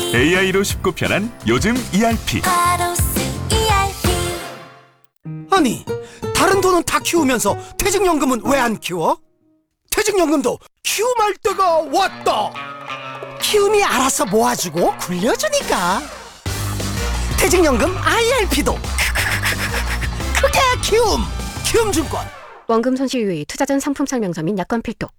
AI로 쉽고 편한 요즘 ERP. 아니, 다른 돈은 다 키우면서 퇴직연금은 왜 안 키워? 퇴직연금도 키움할 때가 왔다. 키움이 알아서 모아주고 굴려주니까. 퇴직연금 IRP도 그게 키움. 키움증권. 원금 손실 유의, 투자 전 상품 설명서 및 약관 필독.